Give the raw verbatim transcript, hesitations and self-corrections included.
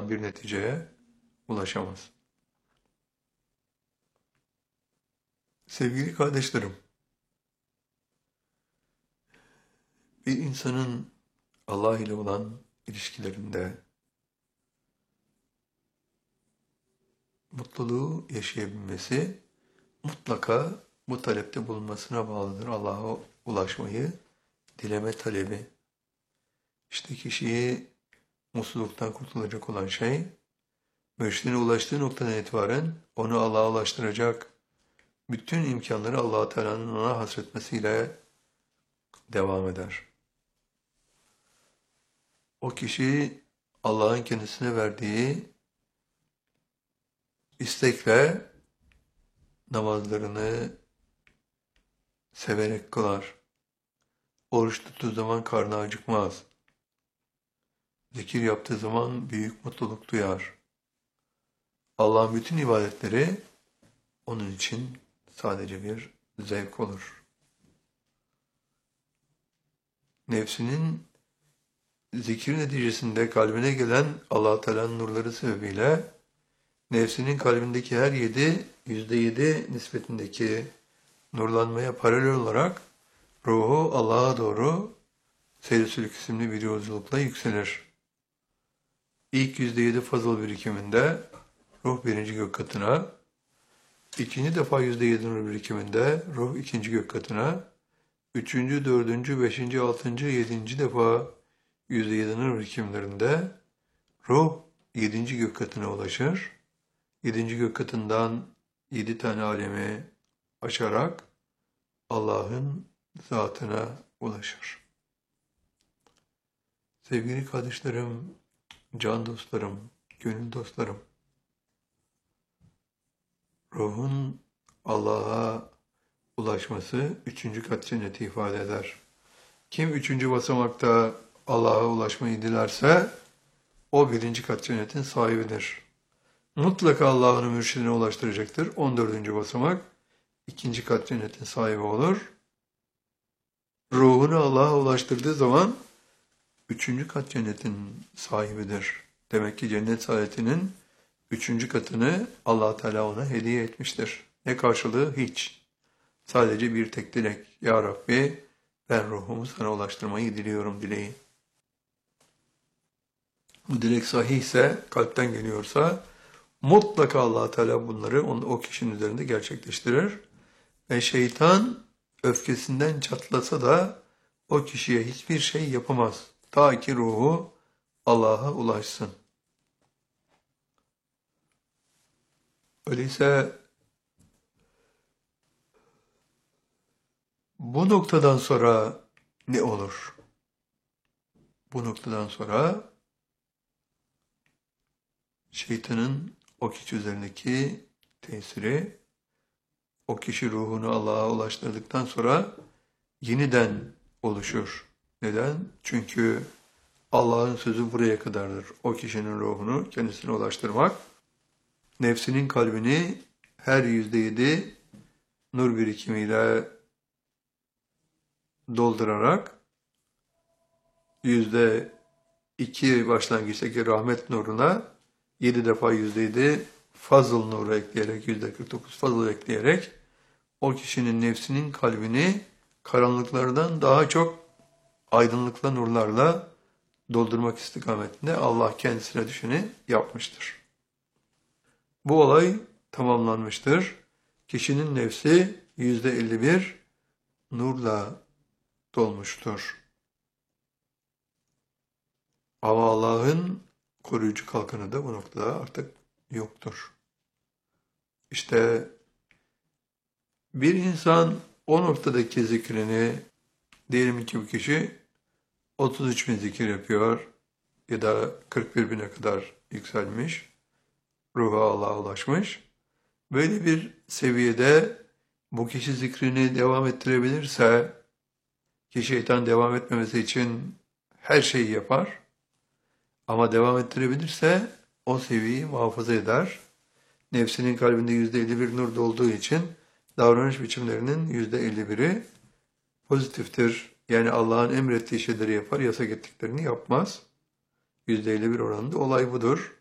olmadan bir neticeye ulaşamaz. Sevgili kardeşlerim, bir insanın Allah ile olan ilişkilerinde mutluluğu yaşayabilmesi mutlaka bu talepte bulunmasına bağlıdır. Allah'a ulaşmayı dileme talebi. İşte kişiyi mutluluktan kurtulacak olan şey, mürşidine ulaştığı noktadan itibaren onu Allah'a ulaştıracak bütün imkanları Allah-u Teala'nın ona hasretmesiyle devam eder. O kişi Allah'ın kendisine verdiği istekle namazlarını severek kılar. Oruç tuttuğu zaman karnı acıkmaz. Zikir yaptığı zaman büyük mutluluk duyar. Allah'ın bütün ibadetleri onun için sadece bir zevk olur. Nefsinin zikir neticesinde kalbine gelen Allah-u Teala'nın nurları sebebiyle nefsinin kalbindeki her yedi, yüzde yedi nispetindeki nurlanmaya paralel olarak ruhu Allah'a doğru seyr-i sülük isimli bir yolculukla yükselir. İlk yüzde yedi fazıl birikiminde ruh birinci gök katına, ikinci defa yüzde yedi nur birikiminde ruh ikinci gök katına, üçüncü, dördüncü, beşinci, altıncı, yedinci defa yüzde yedi nur birikimlerinde ruh yedinci gök katına ulaşır. Yedinci gök katından yedi tane alemi aşarak Allah'ın zatına ulaşır. Sevgili kardeşlerim, can dostlarım, gönül dostlarım, ruhun Allah'a ulaşması üçüncü kat cenneti ifade eder. Kim üçüncü basamakta Allah'a ulaşmayı dilerse o birinci kat cennetin sahibidir. Mutlaka Allah'ın mürşidine ulaştıracaktır. on dördüncü basamak ikinci kat cennetin sahibi olur. Ruhunu Allah'a ulaştırdığı zaman üçüncü kat cennetin sahibidir. Demek ki cennet saadetinin üçüncü katını Allah Teala ona hediye etmiştir. Ne karşılığı? Hiç. Sadece bir tek dilek. Ya Rabbi, ben ruhumu sana ulaştırmayı diliyorum dileği. Bu dilek sahihse, kalpten geliyorsa mutlaka Allah Teala bunları o kişinin üzerinde gerçekleştirir. Ve şeytan öfkesinden çatlasa da o kişiye hiçbir şey yapamaz. Ta ki ruhu Allah'a ulaşsın. Öyleyse bu noktadan sonra ne olur? Bu noktadan sonra şeytanın o kişi üzerindeki tesiri, o kişi ruhunu Allah'a ulaştırdıktan sonra yeniden oluşur. Neden? Çünkü Allah'ın sözü buraya kadardır. O kişinin ruhunu kendisine ulaştırmak, nefsinin kalbini her yüzde yedi nur birikimiyle doldurarak yüzde iki başlangıçtaki rahmet nuruna yedi defa yüzde yedi fazıl nuru ekleyerek, yüzde kırk dokuz fazıl ekleyerek o kişinin nefsinin kalbini karanlıklardan daha çok aydınlıkla nurlarla doldurmak istikametinde Allah kendisine düşeni yapmıştır. Bu olay tamamlanmıştır. Kişinin nefsi yüzde elli bir nurla dolmuştur. Ama Allah'ın koruyucu kalkanı da bu noktada artık yoktur. İşte bir insan o noktadaki zikrini, diyelim ki bu kişi otuz üç bin zikir yapıyor ya da kırk bir bine kadar yükselmiş, ruha Allah'a ulaşmış. Böyle bir seviyede bu kişi zikrini devam ettirebilirse, ki şeytan devam etmemesi için her şeyi yapar, ama devam ettirebilirse o seviyeyi muhafaza eder. Nefsinin kalbinde yüzde elli bir nur dolduğu için davranış biçimlerinin yüzde elli biri pozitiftir. Yani Allah'ın emrettiği şeyleri yapar, yasak ettiklerini yapmaz. yüzde elli bir oranında olay budur.